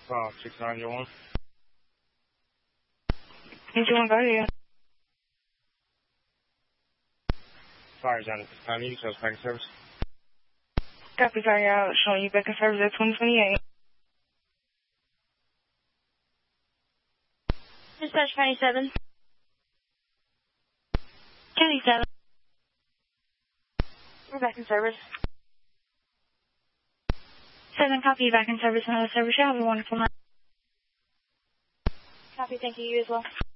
6901. Did you want to go here? Fires on at this time. You can back in service. Copy, fire out. Showing you back in service at 2028. Dispatch County 7. County 7. We're back in service. 7, copy, back in service. Another service. You have a wonderful night. Copy, thank you. You as well.